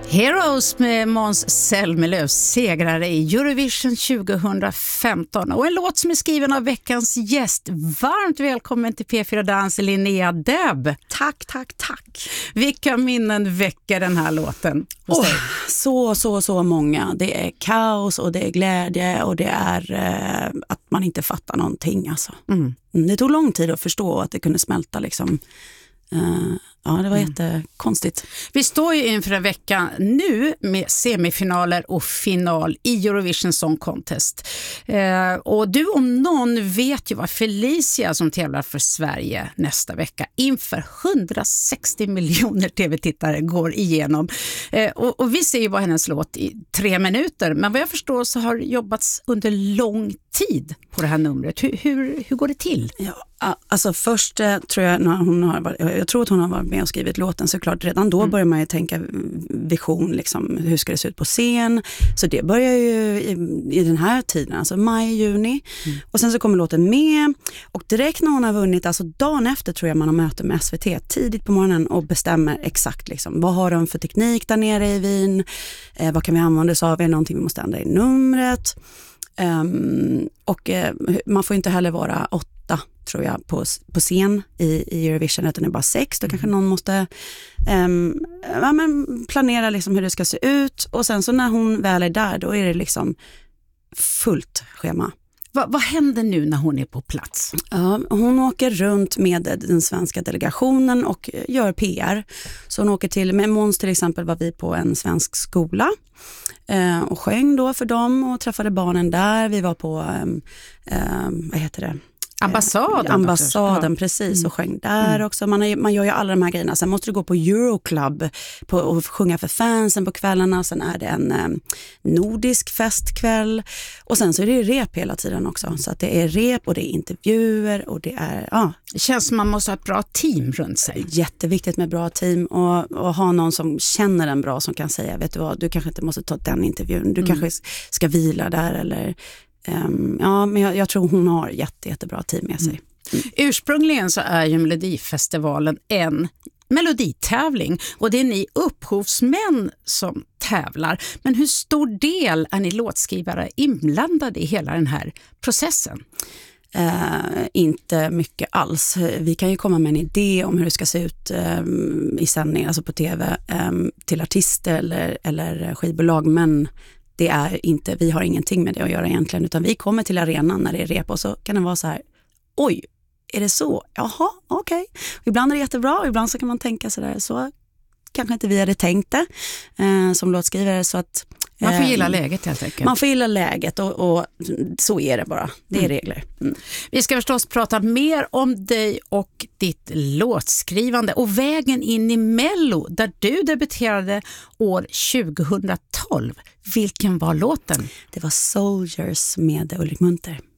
Heroes med Måns Zelmerlöw, segrare i Eurovision 2015. Och en låt som är skriven av veckans gäst. Varmt välkommen till P4 Dans, Linnea Deb. Tack. Vilka minnen väcker den här låten hos dig? Så många. Det är kaos och det är glädje och det är att man inte fattar någonting. Alltså. Det tog lång tid att förstå att det kunde smälta liksom. Ja, det var jättekonstigt. Vi står ju inför en vecka nu med semifinaler och final i Eurovision Song Contest. Och du om någon vet ju vad Felicia som tävlar för Sverige nästa vecka inför 160 miljoner tv-tittare går igenom. Och vi ser ju bara hennes låt i 3 minuter. Men vad jag förstår så har det jobbats under lång tid på det här numret. Hur går det till? Ja, alltså först tror jag jag tror att hon har varit med och skrivit låten, såklart redan då börjar man ju tänka vision liksom, hur ska det se ut på scen, så det börjar ju i den här tiden, alltså maj, juni och sen så kommer låten med och direkt när hon har vunnit, alltså dagen efter tror jag man har möte med SVT tidigt på morgonen och bestämmer exakt liksom, vad har de för teknik där nere i Wien, vad kan vi använda oss av, är det någonting vi måste ändra i numret. Och man får inte heller vara 8 tror jag på scen i Eurovision, utan det är bara 6, då kanske någon måste planera liksom hur det ska se ut och sen så när hon väl är där då är det liksom fullt schema. Vad händer nu när hon är på plats? Ja, hon åker runt med den svenska delegationen och gör PR. Så hon åker till, med Måns till exempel var vi på en svensk skola och sjöng då för dem och träffade barnen där. Vi var på, vad heter det? Ambassaden, precis, och sjöng där också. Man gör ju alla de här grejerna. Sen måste du gå på Euroclub och sjunga för fansen på kvällarna. Sen är det en nordisk festkväll. Och sen så är det ju rep hela tiden också. Så att det är rep och det är intervjuer och det är... Ja. Det känns som man måste ha ett bra team runt sig. Jätteviktigt med bra team och ha någon som känner en bra som kan säga, vet du vad, du kanske inte måste ta den intervjun. Du kanske ska vila där eller... ja, men jag tror hon har jättebra team med sig. Ursprungligen så är ju Melodifestivalen en meloditävling och det är ni upphovsmän som tävlar. Men hur stor del är ni låtskrivare inblandade i hela den här processen? Inte mycket alls. Vi kan ju komma med en idé om hur det ska se ut i sändning, alltså på tv, till artister eller skivbolag, men det är inte, vi har ingenting med det att göra egentligen, utan vi kommer till arenan när det är rep och så kan det vara så här, oj, är det så? Jaha, okej. Ibland är det jättebra och ibland så kan man tänka så där, så kanske inte vi hade tänkt det som låtskrivare, så att man får gilla läget helt enkelt. Man får gilla läget och så är det bara. Det är regler. Vi ska förstås prata mer om dig och ditt låtskrivande och vägen in i Mello där du debuterade år 2012. Vilken var låten? Det var Soldiers med Ulrik Munther.